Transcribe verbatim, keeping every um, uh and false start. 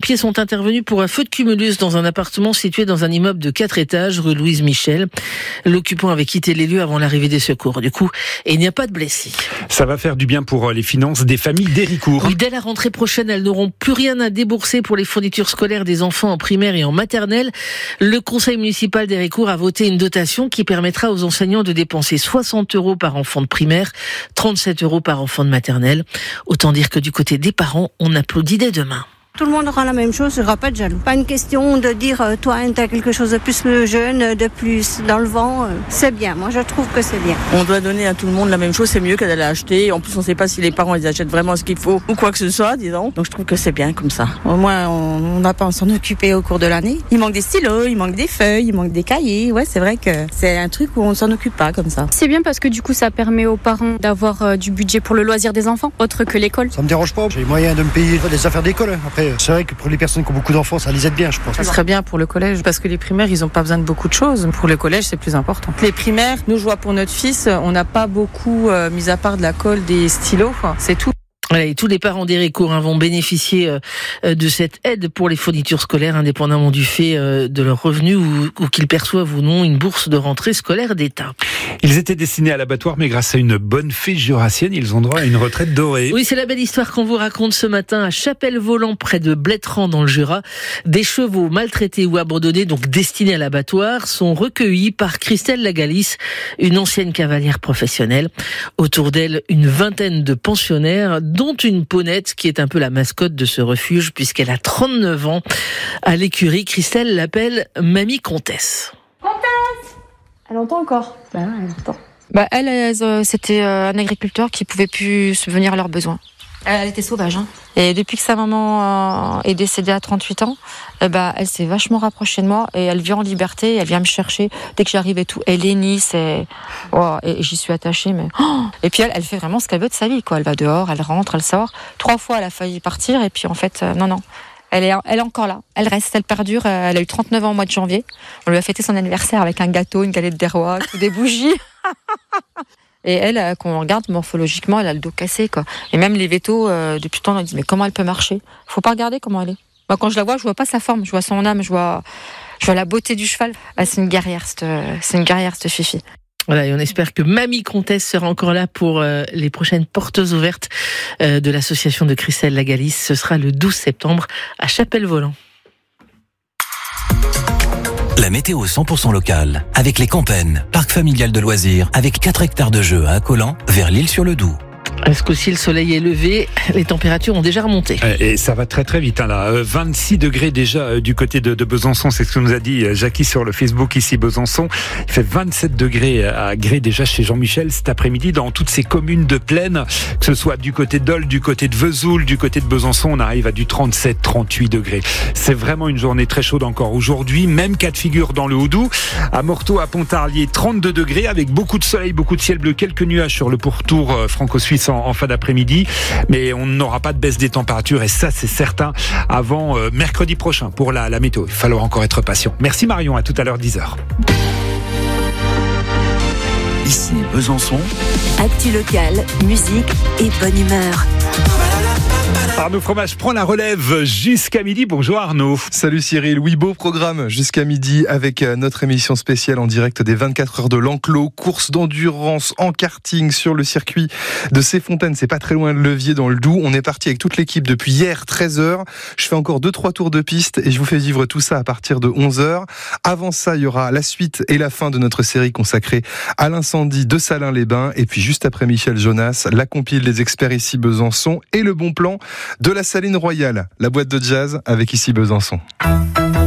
pompiers sont intervenus pour un feu de cumulus dans un appartement situé dans un immeuble de quatre étages, rue Louise Michel. L'occupant avait quitté les lieux avant l'arrivée des secours. Du coup, et il n'y a pas de blessés. Ça va faire du bien pour les finances des familles d'Héricourt. Oui, dès la rentrée prochaine, elles n'auront plus rien à débourser pour les fournitures scolaires des enfants en primaire et en maternelle. Le conseil municipal d'Héricourt a voté une dotation qui permettra aux enseignants de dépenser soixante euros par enfant de primaire, trente-sept euros par enfant de maternelle. Autant dire que du côté des parents, on applaudit dès demain. Tout le monde aura la même chose, il n'y aura pas de jaloux. Pas une question de dire, euh, toi, tu as quelque chose de plus le jeune, de plus dans le vent. Euh, c'est bien, moi je trouve que c'est bien. On doit donner à tout le monde la même chose, c'est mieux que d'aller acheter. En plus, on ne sait pas si les parents ils achètent vraiment ce qu'il faut ou quoi que ce soit, disons. Donc je trouve que c'est bien comme ça. Au moins, on n'a pas à s'en occuper au cours de l'année. Il manque des stylos, il manque des feuilles, il manque des cahiers. Ouais, c'est vrai que c'est un truc où on ne s'en occupe pas comme ça. C'est bien parce que du coup, ça permet aux parents d'avoir euh, du budget pour le loisir des enfants, autre que l'école. Ça me dérange pas, j'ai les moyens de me payer les affaires d'école. Après, c'est vrai que pour les personnes qui ont beaucoup d'enfants, ça les aide bien, je pense. Ça serait bien pour le collège, parce que les primaires, ils n'ont pas besoin de beaucoup de choses. Pour le collège, c'est plus important. Les primaires, nous, je vois pour notre fils, on n'a pas beaucoup, euh, mis à part de la colle, des stylos, quoi. C'est tout. Voilà, et tous les parents d'Héricourt hein, vont bénéficier euh, de cette aide pour les fournitures scolaires, indépendamment du fait euh, de leurs revenus ou, ou qu'ils perçoivent ou non une bourse de rentrée scolaire d'État. Ils étaient destinés à l'abattoir, mais grâce à une bonne fée jurassienne, ils ont droit à une retraite dorée. Oui, c'est la belle histoire qu'on vous raconte ce matin à Chapelle-Volant, près de Blétran, dans le Jura. Des chevaux maltraités ou abandonnés, donc destinés à l'abattoir, sont recueillis par Christelle Lagalice, une ancienne cavalière professionnelle. Autour d'elle, une vingtaine de pensionnaires, dont une ponette qui est un peu la mascotte de ce refuge puisqu'elle a trente-neuf ans. À l'écurie, Christelle l'appelle Mamie Comtesse. Comtesse! Elle entend encore. Bah, elle entend. Bah, elle, elle euh, c'était euh, un agriculteur qui pouvait plus subvenir à leurs besoins. Elle, elle était sauvage, hein. Et depuis que sa maman euh, est décédée à trente-huit ans, eh ben, elle s'est vachement rapprochée de moi et elle vient en liberté, elle vient me chercher dès que j'arrive et tout. Elle hennisse et, oh, et j'y suis attachée. Mais... Oh et puis elle, elle fait vraiment ce qu'elle veut de sa vie, quoi. Elle va dehors, elle rentre, elle sort. Trois fois, elle a failli partir et puis en fait, euh, non, non. Elle est, elle est encore là. Elle reste, elle perdure. Elle a eu trente-neuf ans au mois de janvier. On lui a fêté son anniversaire avec un gâteau, une galette des rois, tout des bougies. Et elle, quand on regarde morphologiquement, elle a le dos cassé, quoi. Et même les vétos, euh, depuis le temps, on dit mais comment elle peut marcher ? Faut pas regarder comment elle est. Moi, quand je la vois, je vois pas sa forme, je vois son âme, je vois, je vois la beauté du cheval. Ah, c'est une guerrière, cette, c'est une guerrière, cette fifi. Voilà, et on espère que Mamie Comtesse sera encore là pour euh, les prochaines portes ouvertes euh, de l'association de Christelle Lagalice. Ce sera le douze septembre à Chapelle-Volant. La météo cent pour cent locale, avec les Campennes, parc familial de loisirs, avec quatre hectares de jeux à Accolant, vers l'Île-sur-le-Doubs. Est-ce qu'aussi le soleil est levé, les températures ont déjà remonté. Et ça va très très vite, hein, là. vingt-six degrés déjà du côté de, de Besançon, c'est ce que nous a dit Jackie sur le Facebook ici Besançon. Il fait vingt-sept degrés à Gré déjà chez Jean-Michel cet après-midi dans toutes ces communes de plaine, que ce soit du côté d'Ols, du côté de Vesoul, du côté de Besançon, on arrive à du trente-sept, trente-huit degrés. C'est vraiment une journée très chaude encore aujourd'hui, même cas de figure dans le Haut-Doubs. À Morteau, à Pontarlier, trente-deux degrés avec beaucoup de soleil, beaucoup de ciel bleu, quelques nuages sur le pourtour franco-suisse en, en fin d'après-midi, mais on n'aura pas de baisse des températures et ça c'est certain avant euh, mercredi prochain pour la, la météo. Il va falloir encore être patient. Merci Marion, à tout à l'heure dix heures. Ici Besançon. Actu locale, musique et bonne humeur. Arnaud Fromage prend la relève jusqu'à midi. Bonjour Arnaud. Salut Cyril. Oui, beau programme jusqu'à midi avec notre émission spéciale en direct des vingt-quatre heures de l'Enclos. Course d'endurance en karting sur le circuit de Céfontaine. C'est pas très loin de Levier dans le Doubs. On est parti avec toute l'équipe depuis hier treize heures. Je fais encore deux trois tours de piste et je vous fais vivre tout ça à partir de onze heures. Avant ça, il y aura la suite et la fin de notre série consacrée à l'incendie de Salins-les-Bains. Et puis juste après Michel Jonas, la compile des experts ici Besançon et le bon plan de la Saline Royale, la boîte de jazz avec ici Besançon.